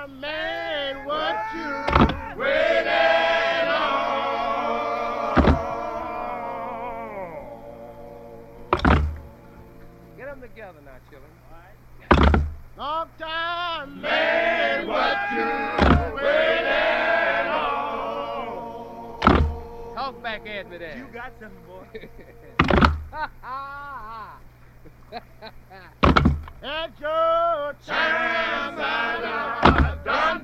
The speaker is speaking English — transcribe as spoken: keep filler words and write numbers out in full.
Man, what you waiting on? Get them together now, children. Long time, man, what you waiting on? Talk back at me there. You got something, boy. At your time, I done